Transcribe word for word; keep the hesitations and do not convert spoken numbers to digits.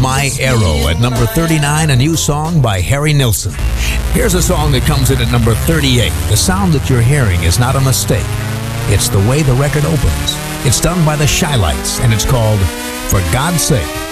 My Arrow at number thirty-nine, a new song by Harry Nilsson. Here's a song that comes in at number thirty-eight. The sound that you're hearing is not a mistake. It's the way the record opens. It's done by the Shy Lights, and it's called For God's Sake.